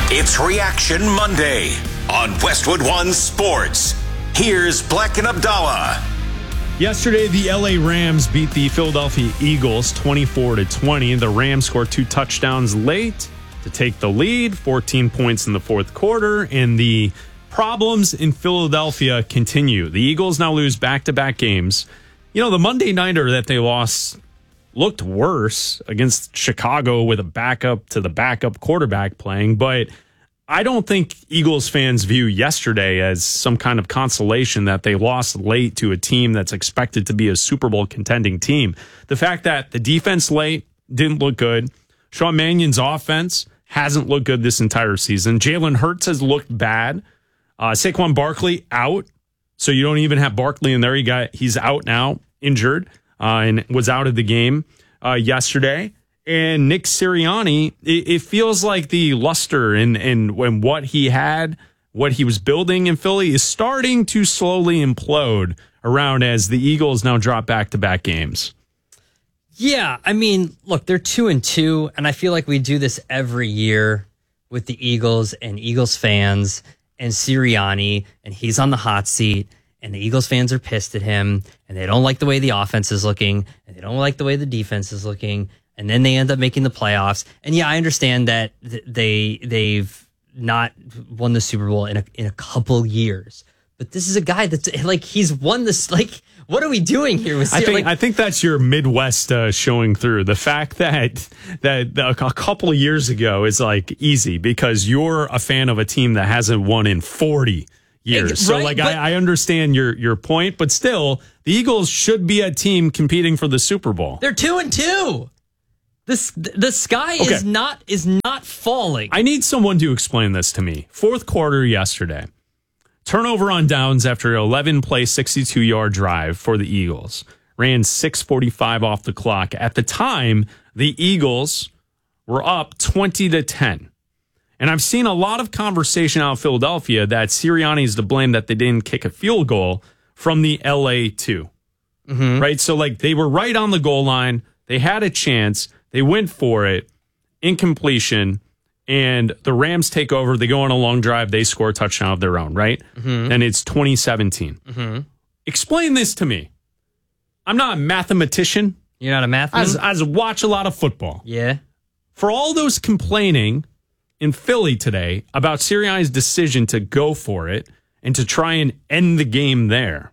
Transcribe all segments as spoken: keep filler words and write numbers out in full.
It's Reaction Monday on Westwood One Sports. Here's Black and Abdallah. Yesterday, the L A Rams beat the Philadelphia Eagles twenty-four to twenty. The Rams scored two touchdowns late to take the lead, fourteen points in the fourth quarter, and the problems in Philadelphia continue. The Eagles now lose back-to-back games. You know, the Monday nighter that they lost looked worse against Chicago with a backup to the backup quarterback playing, but I don't think Eagles fans view yesterday as some kind of consolation that they lost late to a team that's expected to be a Super Bowl contending team. The fact that the defense late didn't look good. Sean Mannion's offense hasn't looked good this entire season. Jalen Hurts has looked bad. Uh, Saquon Barkley out, so you don't even have Barkley in there. He got he's out now, injured, uh, and was out of the game uh, yesterday. And Nick Sirianni, it, it feels like the luster and and when what he had, what he was building in Philly is starting to slowly implode around as the Eagles now drop back-to-back games. Yeah, I mean, look, they're two and two, and I feel like we do this every year with the Eagles and Eagles fans and Sirianni, and he's on the hot seat, and the Eagles fans are pissed at him, and they don't like the way the offense is looking, and they don't like the way the defense is looking, and then they end up making the playoffs. And yeah, I understand that they they've not won the Super Bowl in a in a couple years, but this is a guy that's like he's won this. Like, what are we doing here with? I think like, I think that's your Midwest uh, showing through. The fact that that a couple of years ago is like easy because you're a fan of a team that hasn't won in forty years. So right, like but, I, I understand your your point, but still, the Eagles should be a team competing for the Super Bowl. They're two and two. This the sky okay. is not is not falling. I need someone to explain this to me. Fourth quarter yesterday. Turnover on downs after an eleven-play, sixty-two-yard drive for the Eagles. Ran six forty-five off the clock. At the time, the Eagles were up twenty to ten. And I've seen a lot of conversation out of Philadelphia that Sirianni is to blame that they didn't kick a field goal from the L A two. Mm-hmm. Right? So, like, they were right on the goal line. They had a chance. They went for it. Incompletion. And the Rams take over. They go on a long drive. They score a touchdown of their own, right? Mm-hmm. And it's twenty seventeen. Mm-hmm. Explain this to me. I'm not a mathematician. You're not a math I, I watch a lot of football. Yeah. For all those complaining in Philly today about Sirianni's decision to go for it and to try and end the game there,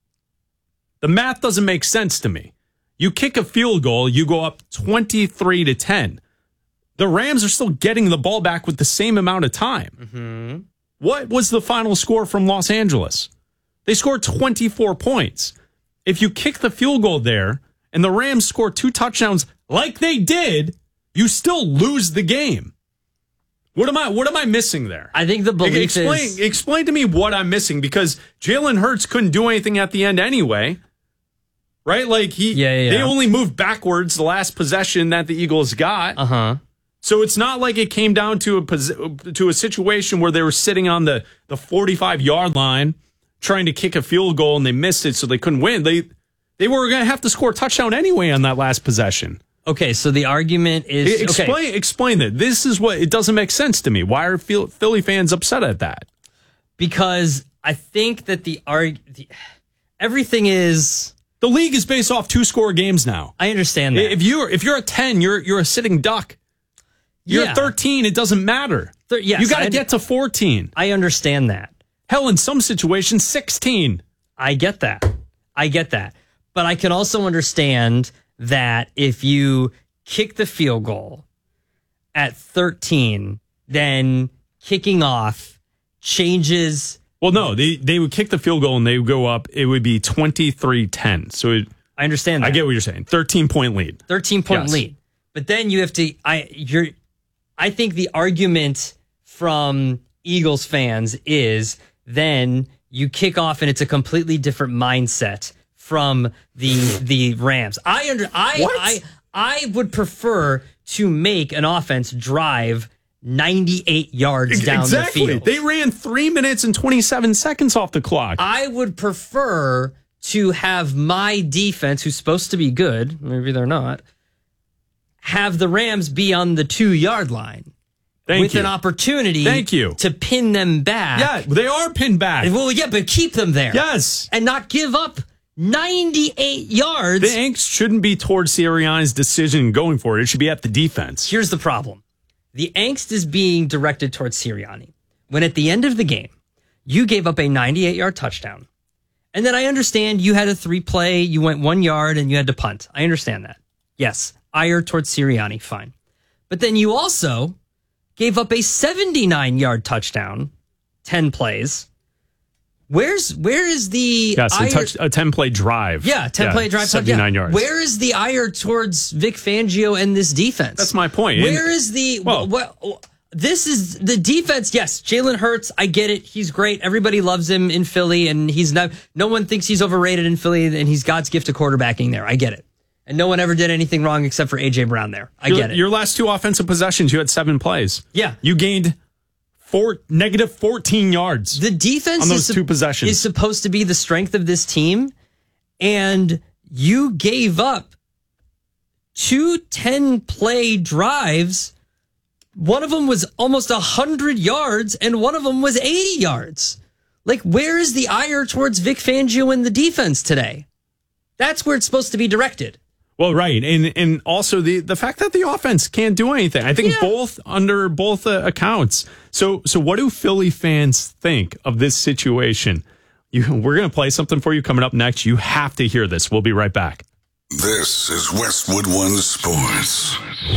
the math doesn't make sense to me. You kick a field goal, you go up twenty-three to ten. The Rams are still getting the ball back with the same amount of time. Mm-hmm. What was the final score from Los Angeles? They scored twenty-four points. If you kick the field goal there and the Rams score two touchdowns like they did, you still lose the game. What am I what am I missing there? I think the belief explain, is... Explain to me what I'm missing, because Jalen Hurts couldn't do anything at the end anyway. Right? Like, he, yeah, yeah, yeah. they only moved backwards the last possession that the Eagles got. Uh-huh. So it's not like it came down to a to a situation where they were sitting on the, the forty-five-yard line trying to kick a field goal and they missed it, so they couldn't win. They they were going to have to score a touchdown anyway on that last possession. Okay, so the argument is... Explain, okay. explain that. This is what... It doesn't make sense to me. Why are Philly fans upset at that? Because I think that the... arg the everything is... The league is based off two-score games now. I understand that. If you're if you're a ten, you're you're a sitting duck. You're yeah. thirteen, it doesn't matter. Th- yes, you got to I, get to fourteen. I understand that. Hell, in some situations, sixteen. I get that. I get that. But I can also understand that if you kick the field goal at thirteen, then kicking off changes... Well, no, they, they would kick the field goal and they would go up. It would be twenty-three ten. So it, I understand that. I get what you're saying. thirteen-point lead. thirteen-point yes. lead. But then you have to... I you're. I think the argument from Eagles fans is then you kick off and it's a completely different mindset from the the Rams. I under I what? I I would prefer to make an offense drive ninety-eight yards down exactly. the field. They ran three minutes and twenty-seven seconds off the clock. I would prefer to have my defense, who's supposed to be good, maybe they're not, have the Rams be on the two-yard line. Thank with you. an opportunity Thank you. to pin them back. Yeah, they are pinned back. Well, yeah, but keep them there. Yes. And not give up ninety-eight yards. The angst shouldn't be towards Sirianni's decision going for it. It should be at the defense. Here's the problem. The angst is being directed towards Sirianni. When at the end of the game, you gave up a ninety-eight-yard touchdown. And then I understand you had a three-play, you went one yard, and you had to punt. I understand that. Yes, ire towards Sirianni, fine. But then you also gave up a seventy-nine-yard touchdown, ten plays. Where's where is the Yes, a, ire? touch, a ten-play drive. Yeah, ten-play drive. seventy-nine yeah. yards. Where is the ire towards Vic Fangio and this defense? That's my point. Where And, is the... well, what, this is the defense. Yes, Jalen Hurts. I get it. He's great. Everybody loves him in Philly, and he's not. No one thinks he's overrated in Philly, and he's God's gift to quarterbacking there. I get it. And no one ever did anything wrong except for A J Brown there. I your, get it. Your last two offensive possessions, you had seven plays. Yeah. You gained four negative fourteen yards. The defense on those is, two possessions is supposed to be the strength of this team, and you gave up two ten-play drives. One of them was almost one hundred yards, and one of them was eighty yards. Like, where is the ire towards Vic Fangio and the defense today? That's where it's supposed to be directed. Well, right, and and also the the fact that the offense can't do anything. I think Yeah. both under both uh, accounts. So so what do Philly fans think of this situation? You, we're going to play something for you coming up next. You have to hear this. We'll be right back. This is Westwood One Sports.